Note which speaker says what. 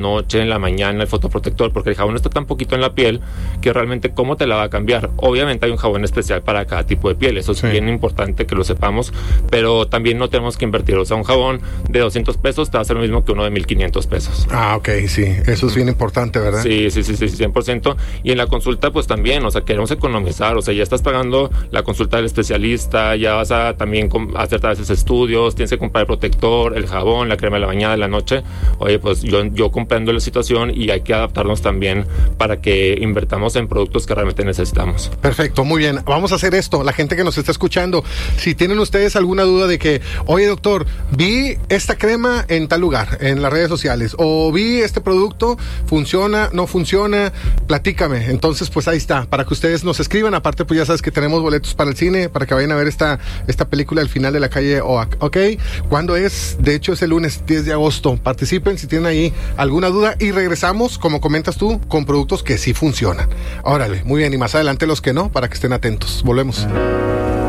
Speaker 1: noche, en la mañana, el fotoprotector, porque el jabón está tan poquito en la piel que realmente cómo te la va a cambiar. Obviamente hay un jabón especial para cada tipo de piel, eso es bien importante que lo sepamos, pero también no tenemos que invertir. O sea, un jabón de 200 pesos te va a hacer lo mismo que uno de 1,500 pesos.
Speaker 2: Ah, ok, sí, eso es bien importante, ¿verdad?
Speaker 1: Sí, 100%. Y en la consulta, pues también, o sea, queremos economizar, o sea, ya estás pagando la consulta del especialista, ya vas a también hacer a veces estudios, tienes que comprar el protector, el jabón, la crema de la bañada de la noche. Oye, pues yo comprendo la situación y hay que adaptarnos también para que invertamos en productos que realmente necesitamos.
Speaker 2: Perfecto, muy bien. Vamos a hacer esto. La gente que nos está escuchando, si tienen ustedes alguna duda de que, oye doctor, vi esta crema en tal lugar, en las redes sociales, o vi este producto, funciona, no funciona, platícame. Entonces, pues ahí está, para que ustedes nos escriban. Aparte, pues ya sabes que tenemos boletos para el cine, para que vayan a ver esta película, El final de la calle Oak. ¿Ok? ¿Cuándo es? De hecho, es el lunes 10 de agosto. Participen si tienen ahí alguna duda y regresamos, como comentas tú, con productos que sí funcionan. Órale, muy bien, y más adelante los que no, para que estén atentos. Volvemos.